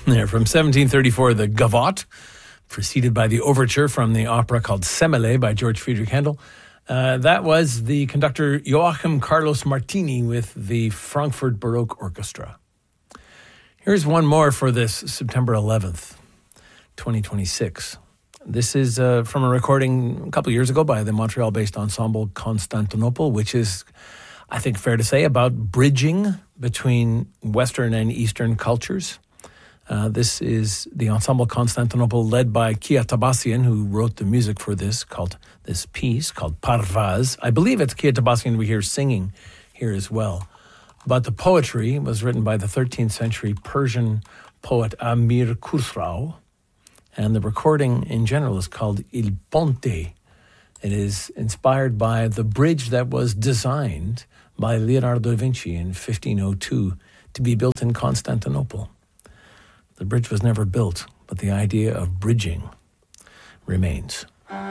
There, from 1734, the Gavotte, preceded by the overture from the opera called Semele by George Friedrich Handel. That was the conductor Joachim Carlos Martini with the Frankfurt Baroque Orchestra. Here's one more for this September 11th, 2026. This is from a recording a couple years ago by the Montreal-based ensemble Constantinople, which is, I think, fair to say, about bridging between Western and Eastern cultures. This is the ensemble Constantinople, led by Kia Tabassian, who wrote the music for this piece called Parvaz. I believe it's Kia Tabassian we hear singing here as well. But the poetry was written by the 13th century Persian poet Amir Khusrau, and the recording in general is called Il Ponte. It is inspired by the bridge that was designed by Leonardo da Vinci in 1502 to be built in Constantinople. The bridge was never built, but the idea of bridging remains.